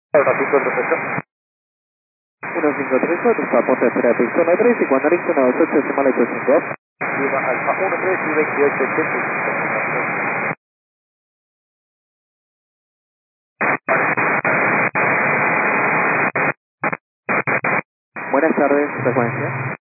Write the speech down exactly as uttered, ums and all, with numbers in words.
uno cinco tres ocho. uno cinco tres cuatro, está a punto de esperar zona tres y cuando Ericsson noventa y ocho decimal ochenta y cinco. Lima Alfa uno tres y veintiocho ochenta y cinco. Buenas tardes, frecuencia.